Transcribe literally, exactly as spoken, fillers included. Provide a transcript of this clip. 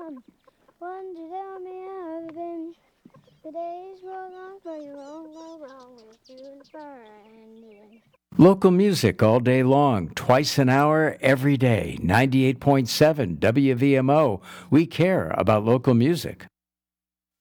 One to tell me how I've been. The days roll on, but you won't go wrong with you the fire ending. Local music all day long, twice an hour, every day. ninety-eight point seven W V M O. We care about local music.